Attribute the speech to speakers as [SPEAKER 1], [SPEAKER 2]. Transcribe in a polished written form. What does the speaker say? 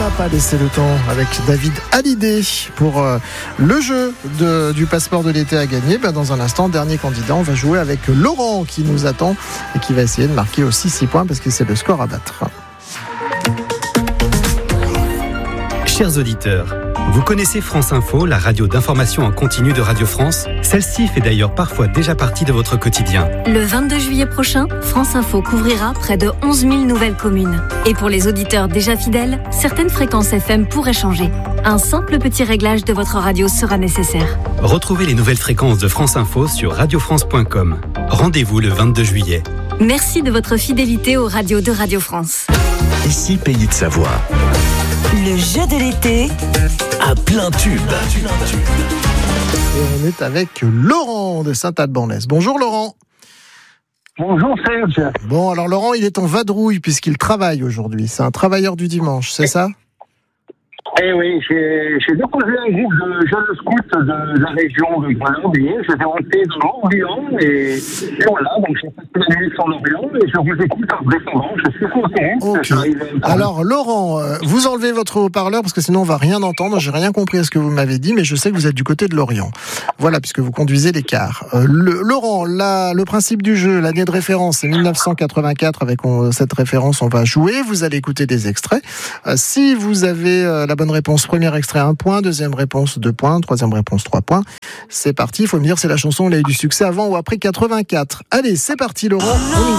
[SPEAKER 1] n'a pas laissé le temps avec David Hallyday pour le jeu du passeport de l'été à gagner. Dans un instant, dernier candidat, on va jouer avec Laurent qui nous attend et qui va essayer de marquer aussi 6 points parce que c'est le score à battre.
[SPEAKER 2] Chers auditeurs, vous connaissez France Info, la radio d'information en continu de Radio France? Celle-ci fait d'ailleurs parfois déjà partie de votre quotidien.
[SPEAKER 3] Le 22 juillet prochain, France Info couvrira près de 11 000 nouvelles communes. Et pour les auditeurs déjà fidèles, certaines fréquences FM pourraient changer. Un simple petit réglage de votre radio sera nécessaire.
[SPEAKER 2] Retrouvez les nouvelles fréquences de France Info sur radiofrance.com. Rendez-vous le 22 juillet.
[SPEAKER 3] Merci de votre fidélité aux radios de Radio France.
[SPEAKER 4] Ici Pays de Savoie.
[SPEAKER 5] Le jeu de l'été
[SPEAKER 4] à plein tube.
[SPEAKER 1] Et on est avec Laurent de Saint-Alban-l'Est. Bonjour Laurent.
[SPEAKER 6] Bonjour Serge.
[SPEAKER 1] Bon, alors Laurent, il est en vadrouille puisqu'il travaille aujourd'hui. C'est un travailleur du dimanche, c'est ça ?
[SPEAKER 6] Eh oui, j'ai déposé un groupe de jeunes scouts de la région de Grenoble. J'étais rentré dans l'Orient et voilà, donc j'ai passé la nuit sur l'Orient et je vous écoute en descendant. Je suis content.
[SPEAKER 1] Okay. Alors Laurent, vous enlevez votre haut-parleur parce que sinon on va rien entendre. J'ai rien compris à ce que vous m'avez dit, mais je sais que vous êtes du côté de l'Orient. Voilà, puisque vous conduisez les cars. Laurent, le principe du jeu, l'année de référence, c'est 1984. Avec cette référence, on va jouer. Vous allez écouter des extraits. Si vous avez la bonne réponse, premier extrait 1 point, deuxième réponse 2 points, troisième réponse 3 points. C'est parti, il faut me dire c'est la chanson, elle a eu du succès avant ou après 84. Allez, c'est parti Laurent, on y va.